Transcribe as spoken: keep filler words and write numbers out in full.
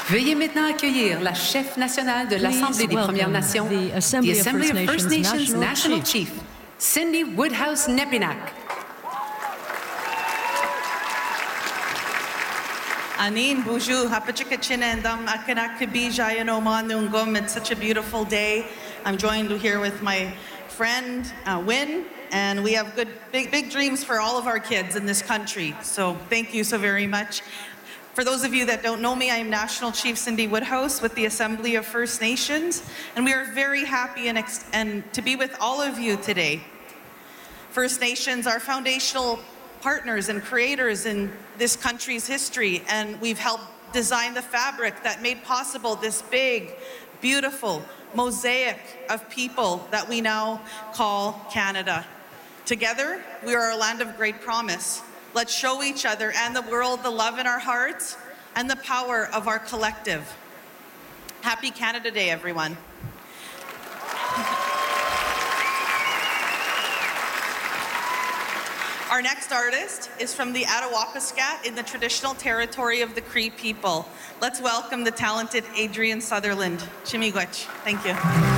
Veuillez maintenant accueillir la chef nationale de l'Assemblée des Premières Nations, the Assembly, the Assembly of First Nations, Nations National, National Chief. Chief, Cindy Woodhouse-Nepinac. Anin buju hapachikachinendam akanakabijayanomanungum. It's such a beautiful day. I'm joined here with my friend uh, Win, and we have good, big, big dreams for all of our kids in this country. So thank you so very much. For those of you that don't know me, I am National Chief Cindy Woodhouse with the Assembly of First Nations, and we are very happy and, ex and to be with all of you today. First Nations are foundational partners and creators in this country's history, and we've helped design the fabric that made possible this big, beautiful mosaic of people that we now call Canada. Together, we are a land of great promise. Let's show each other and the world the love in our hearts and the power of our collective. Happy Canada Day, everyone. Our next artist is from the Attawapiskat in the traditional territory of the Cree people. Let's welcome the talented Adrian Sutherland. Chimigwech. Thank you.